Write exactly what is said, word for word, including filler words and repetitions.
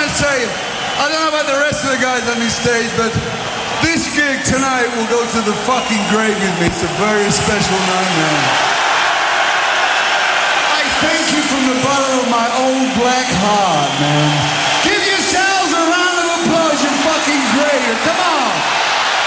to say, I don't know about the rest of the guys on this stage, but this gig tonight will go to the fucking grave with me. It's a very special night, man. I thank you from the bottom of my own